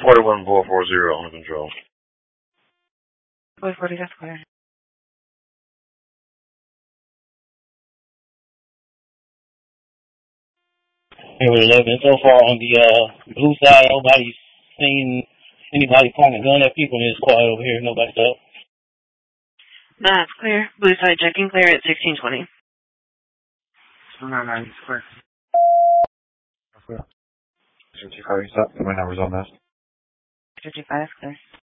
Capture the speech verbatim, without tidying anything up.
forty-one four forty under control. four forty, that's clear. Hey, with eleven, so far on the uh, blue side, nobody's seen anybody pointing a gun at people, and it's quiet over here. Nobody's up. That's clear. Blue side checking clear at sixteen twenty. two nine nine, it's clear. fifty-five, stop. My number's on that. fifty-five, clear.